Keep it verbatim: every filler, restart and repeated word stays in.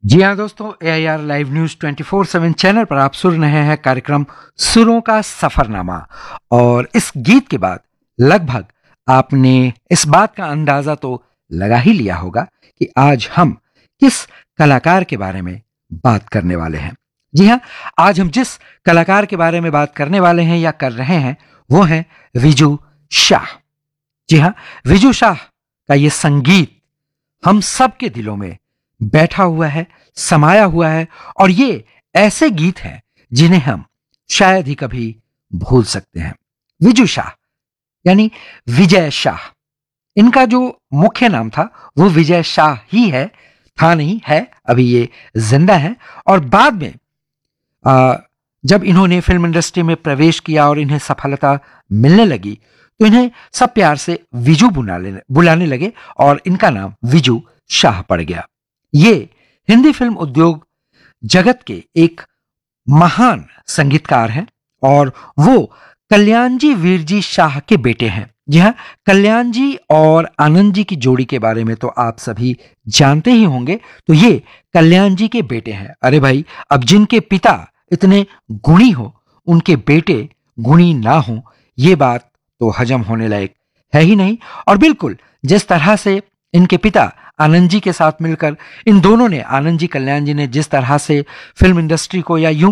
जी हाँ दोस्तों, ए I R live news twenty four seven channel पर आप सुन रहे हैं कार्यक्रम सुरों का सफरनामा। और इस गीत के बाद लगभग आपने इस बात का अंदाजा तो लगा ही लिया होगा कि आज हम किस कलाकार के बारे में बात करने वाले हैं। जी हाँ, आज हम जिस कलाकार के बारे में बात करने वाले हैं या कर रहे हैं वो है विजू शाह। जी हाँ, विजू शाह का ये संगीत हम सबके दिलों में बैठा हुआ है, समाया हुआ है, और ये ऐसे गीत हैं जिन्हें हम शायद ही कभी भूल सकते हैं। विजू शाह यानी विजय शाह, इनका जो मुख्य नाम था वो विजय शाह ही है, था नहीं है, अभी ये जिंदा है। और बाद में आ, जब इन्होंने फिल्म इंडस्ट्री में प्रवेश किया और इन्हें सफलता मिलने लगी तो इन्हें सब प्यार से विजू बुलाने बुलाने लगे और इनका नाम विजू शाह पड़ गया। ये हिंदी फिल्म उद्योग जगत के एक महान संगीतकार हैं और वो कल्याण जी वीरजी शाह के बेटे हैं। जी हाँ, कल्याण जी और आनंद जी की जोड़ी के बारे में तो आप सभी जानते ही होंगे। तो ये कल्याण जी के बेटे हैं। अरे भाई, अब जिनके पिता इतने गुणी हो उनके बेटे गुणी ना हो, ये बात तो हजम होने लायक है ही नहीं। और बिल्कुल जिस तरह से इनके पिता आनंद जी के साथ मिलकर इन दोनों ने, आनंद जी कल्याण जी ने जिस तरह से फिल्म इंडस्ट्री को या यूं